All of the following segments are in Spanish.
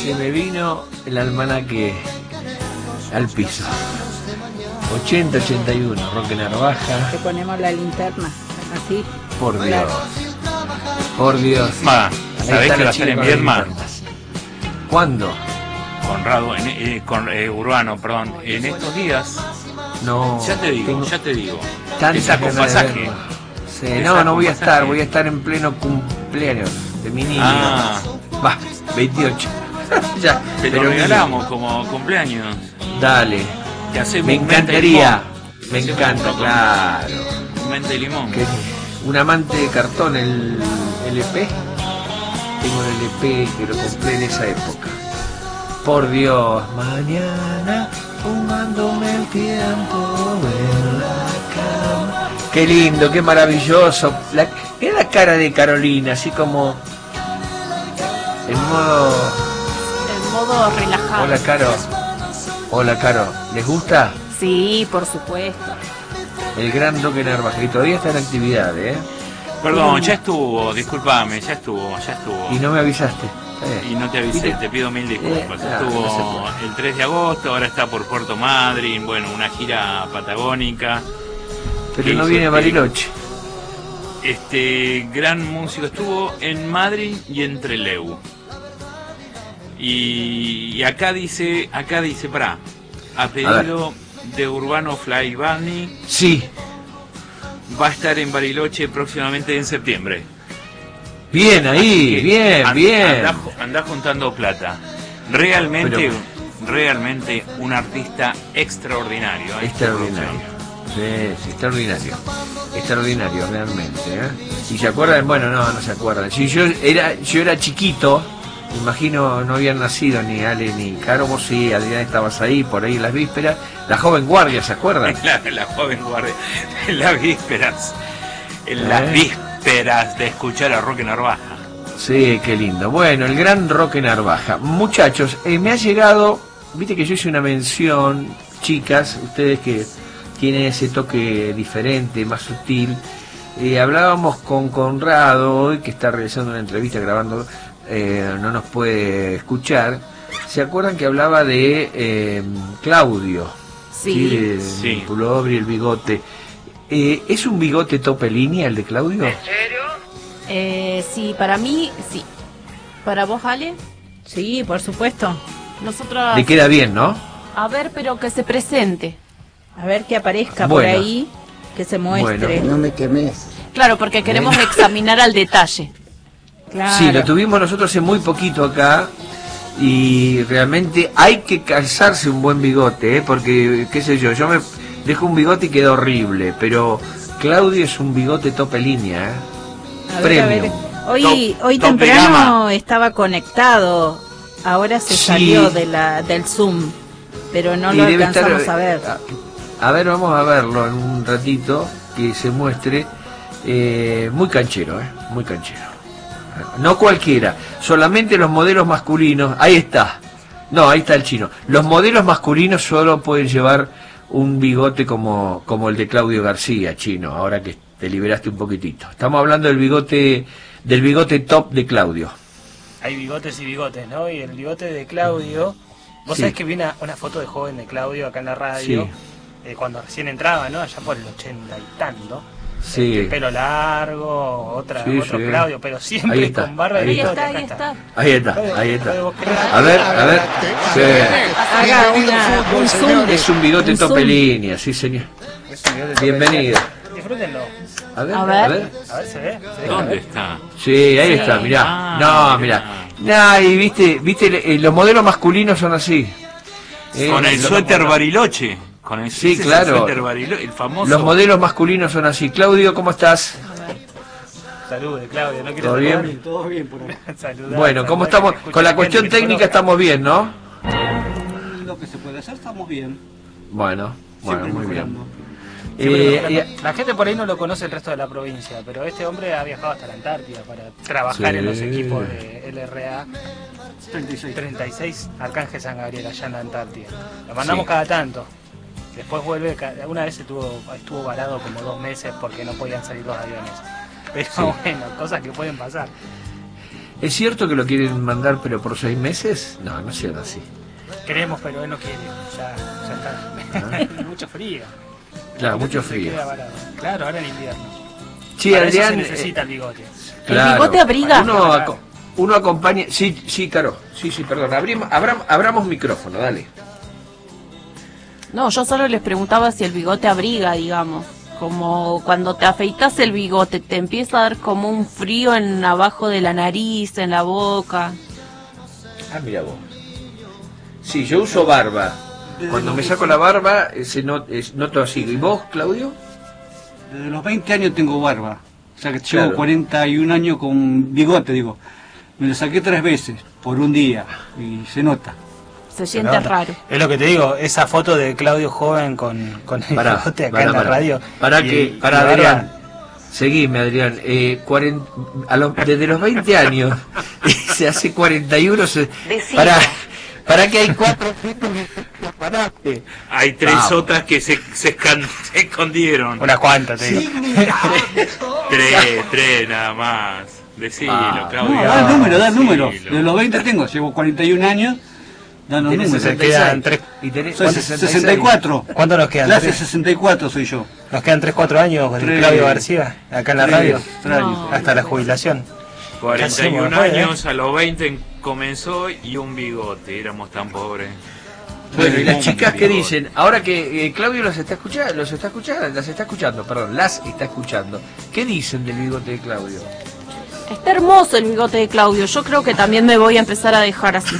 Se me vino el almanaque al piso. 80-81, Roque Narvaja. Te ponemos la linterna, así. Por Dios. Por Dios. ¿Sabés que va a estar en Viedma? ¿Cuándo? Conrado, Urbano, perdón. En estos días. No. Ya te digo. Te saco pasaje. Sí, no voy a estar. Voy a estar en pleno cumpleaños de mi niño. Va, 28. Ya. Te lo regalamos como cumpleaños. Dale. Te hacemos me encantaría. Me encanta, claro. Menta y limón. Un amante de cartón, el LP. Tengo el LP que lo compré en esa época. Por Dios, mañana fumándome el tiempo en la cama. Qué lindo, qué maravilloso. Mira la cara de Carolina, así como en modo relajado. Hola, Caro. Hola, Caro. ¿Les gusta? Sí, por supuesto. El gran Roque Narvaja, que todavía está en actividad, Perdón, ya estuvo, discúlpame, ya estuvo. Y no me avisaste. Y no te avisé, te pido mil disculpas. Estuvo el 3 de agosto, ahora está por Puerto Madryn, bueno, una gira patagónica. Pero no viene a Bariloche. Gran músico, estuvo en Madryn y en Trelew. Y acá dice, pará, a pedido de Urbano Fly Bunny. Sí. Va a estar en Bariloche próximamente en septiembre. Bien ahí, bien. Andá juntando plata. Realmente un artista extraordinario. Extraordinario. Sí, extraordinario realmente. ¿Y se acuerdan? Bueno, no se acuerdan. Si yo era chiquito, imagino no habían nacido ni Ale ni Caro, vos sí, Adrián, estabas ahí, por ahí en las vísperas. La joven guardia, ¿se acuerdan? La joven guardia, en las vísperas. En las vísperas de escuchar a Roque Narvaja. Sí, qué lindo. Bueno, el gran Roque Narvaja. Muchachos, me ha llegado, viste que yo hice una mención, chicas, ustedes que tienen ese toque diferente, más sutil. Hablábamos con Conrado hoy, que está realizando una entrevista, grabando, no nos puede escuchar. ¿Se acuerdan que hablaba de Claudio? Sí. Sí. Pullover y el bigote. ¿Es un bigote tope línea el de Claudio? ¿En serio? Sí, para mí, sí. ¿Para vos, Ale? Sí, por supuesto. Nosotros... Le queda bien, ¿no? A ver, pero que se presente. A ver que aparezca por ahí, que se muestre. No me quemes. Claro, porque queremos examinar al detalle. Claro. Sí, lo tuvimos nosotros hace muy poquito acá y realmente hay que calzarse un buen bigote, porque, qué sé yo me dejo un bigote y queda horrible, pero Claudio es un bigote tope línea, premium. Hoy temprano estaba conectado, ahora se salió del Zoom, pero no lo alcanzamos a ver. A ver, vamos a verlo en un ratito, que se muestre. Muy canchero, muy canchero. No cualquiera, solamente los modelos masculinos. Ahí está. No, ahí está el chino. Los modelos masculinos solo pueden llevar un bigote como el de Claudio García, chino, ahora que te liberaste un poquitito. Estamos hablando del bigote top de Claudio. Hay bigotes y bigotes, ¿no? Y el bigote de Claudio, vos sabés que vi una foto de joven de Claudio acá en la radio, cuando recién entraba, ¿no? Allá por el 80 y tanto. Sí. El pelo largo, otro Claudio, pero siempre con barba de bigote. Ahí está. A ver. Sí. Haga un zoom. Es un bigote tope línea, sí, señor. Bienvenido. Disfrútenlo. A ver. A ver, ¿se ve? ¿Dónde está? Sí, ahí está, mirá. mirá. Y viste, los modelos masculinos son así. Con el suéter Bariloche. Sí, claro. El famoso. Los modelos masculinos son así. Claudio, ¿cómo estás? Saludos, Claudio. ¿No ¿Todo bien? Todo bien por ahí. Bueno, ¿cómo estamos? Con la cuestión técnica estamos bien, ¿no? Lo que se puede hacer, estamos bien. Bueno, muy bien. La gente por ahí no lo conoce el resto de la provincia, pero este hombre ha viajado hasta la Antártida para trabajar en los equipos de LRA 36 Arcángel San Gabriel, allá en la Antártida. Lo mandamos cada tanto. Después vuelve, una vez estuvo varado como 2 meses porque no podían salir los aviones. Pero bueno, cosas que pueden pasar. ¿Es cierto que lo quieren mandar pero por 6 meses? No, no es cierto así. Queremos, pero él no quiere. Ya está. Mucho frío. Claro, mucho Se frío. queda varado. Claro, ahora en invierno. Sí, Para eso Adrián. se necesita el bigote. Claro. ¿El bigote abriga? Uno acompaña. Sí, Caro. Sí, perdón. Abramos micrófono, dale. No, yo solo les preguntaba si el bigote abriga, digamos. Como cuando te afeitas el bigote, te empieza a dar como un frío en abajo de la nariz, en la boca. Ah, mira vos. Sí, yo uso barba. Cuando me saco la barba, noto así. ¿Y vos, Claudio? Desde los 20 años tengo barba. O sea que Claro. llevo 41 años con bigote, digo. Me lo saqué 3 veces por un día y se nota. Se siente raro. Es lo que te digo, esa foto de Claudio joven con el bigote acá en la radio. Para y Adrián. Seguime, Adrián. Desde los 20 años, se hace 41. Para que hay 4 paraste. Hay 3 otras que se escondieron. unas cuantas, te digo. 3 nada más. Decilo, Claudio. No, da el número. Decilo. De los 20 llevo 41 años. Dan los Tenés números. 66. Quedan 3. Y tenés Soy 66. 64. ¿Cuánto nos quedan? Clase 64 soy yo. Nos quedan 3-4 años con Tres. Claudio García, acá en la radio, No. hasta la jubilación. 41 ¿Qué hacemos, años, a los 20 comenzó y un bigote. Éramos tan pobres. Bueno, y las chicas que Bigote. dicen, ahora que Claudio las está escuchando, ¿qué dicen del bigote de Claudio? Está hermoso el bigote de Claudio. Yo creo que también me voy a empezar a dejar así.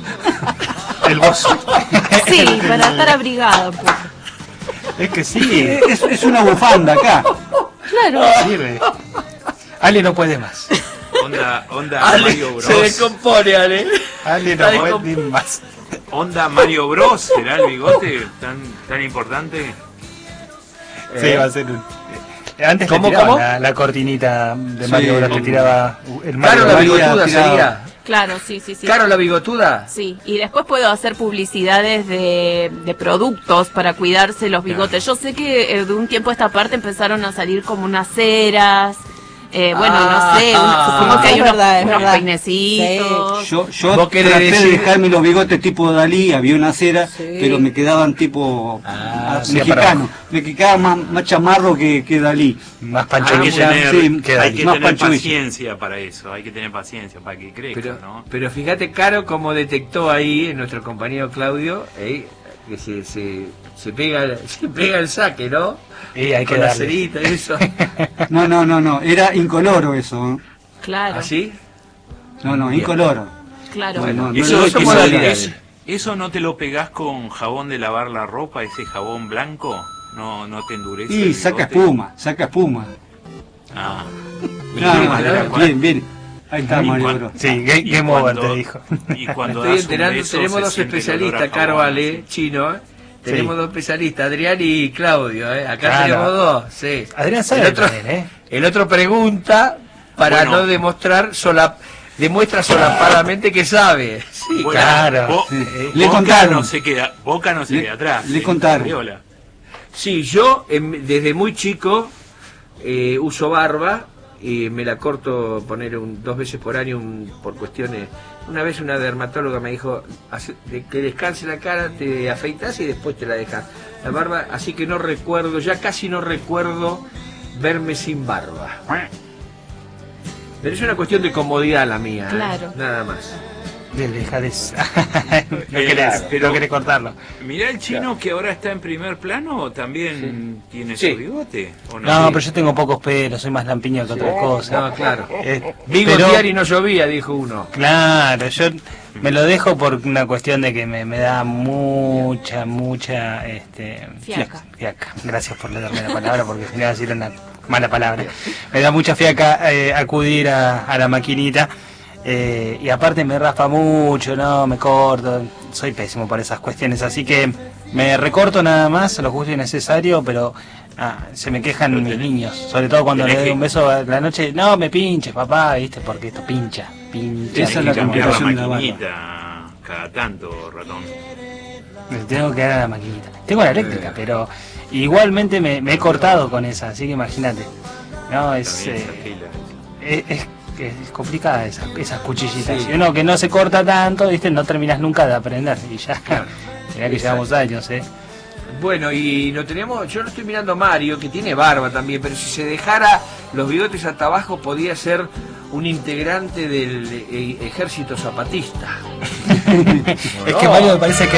El bozo. Sí, para estar abrigado. Pues. Es que sí, Es una bufanda acá. Claro. sirve. Ale no puede más. Onda Mario Bros. se descompone, Ale. Ale no Está puede más. Onda Mario Bros. ¿Será el bigote tan importante? Sí, va a ser un... Antes ¿Cómo, le tiraba cómo? La cortinita de Sí, Mario Bros. Le tiraba el Mario Caro la Bros. bigotuda tirado. sería. Claro, sí. Caro la bigotuda. Sí, y después puedo hacer publicidades de productos para cuidarse los bigotes. Yo sé que de un tiempo a esta parte empezaron a salir como unas ceras, bueno, no sé, supongo que hay es unos, verdad, es unos verdad. peinecitos. Yo ¿Vos querés traté de decir? dejarme los bigotes tipo Dalí, había una cera, pero me quedaban tipo sí, mexicano. Me quedaba más chamarro que Dalí. Más Hay pancho que que tener, sí, hay que más tener Pancho Villa. paciencia para eso. Hay que tener paciencia para que crezca, ¿no? Pero fíjate, Caro, como detectó ahí nuestro compañero Claudio, que se pega el saque, ¿no? Y hay que Con la darle. cerita y eso. No, era incoloro eso. ¿eh? Claro, ¿Así? No, Bien. incoloro. claro. Bueno, no Eso, le doy son eso- modalidades. eso no te lo pegás con jabón de lavar la ropa, ese jabón blanco, no te endurece. el Y saca bigote? espuma. Ah. Bien. Ahí está Y Mario cuan- Bros. Sí, Y Game Over cuando- te dijo. Y cuando Estoy das un enterando, beso, tenemos se dos siente el especialistas, olor a Caro, jabón, Ale, así. Chino, Tenemos dos especialistas, Adrián y Claudio, Acá Claro. tenemos dos, sí. Adrián sabe el otro, también, el otro pregunta para Bueno. no demostrar demuestra solapadamente que sabe. Sí, Bueno, Claro. Le Boca contaron. no se queda atrás. Le contaron. Viola. Sí, yo desde muy chico uso barba y me la corto poner 2 veces por año por cuestiones. Una vez una dermatóloga me dijo que descanse la cara, te afeitas y después te la dejas. La barba, así que no recuerdo, ya casi no recuerdo verme sin barba. Pero es una cuestión de comodidad la mía, Claro. nada más. Deja de... no Pero- querés cortarlo. Mirá el chino que ahora está en primer plano, también tiene Sí. su bigote. ¿o No, Sí. pero yo tengo pocos pelos, soy más lampiño que otra cosa. No, claro. Pero, Bigotear y no llovía, dijo uno. claro, yo me lo dejo por una cuestión de que me da mucha Fiaca. fiaca. Gracias por leerme la palabra porque si no iba a decir una mala palabra. Me da mucha fiaca acudir a la maquinita. Y aparte me raspa mucho, no me corto, soy pésimo para esas cuestiones, así que me recorto nada más, lo justo y necesario, pero se me quejan mis niños, sobre todo cuando Tenés le doy que- un beso a la noche, no me pinches papá, viste, porque esto pincha. Esa es la Hay que cambiar la complicación de la barba. maquinita cada tanto, ratón. Me tengo que dar a la maquinita. Tengo la eléctrica, pero igualmente me he cortado con esa, así que imagínate. No, es, También esa fila. es que es complicada esas cuchillitas. Sí. Y uno que no se corta tanto, ¿viste? No terminas nunca de aprender. Y ya, Claro. mirá que llevamos años, Bueno, y no tenemos, yo lo estoy mirando a Mario, que tiene barba también, pero si se dejara los bigotes hasta abajo podía ser un integrante del ejército zapatista. Es que Mario me parece que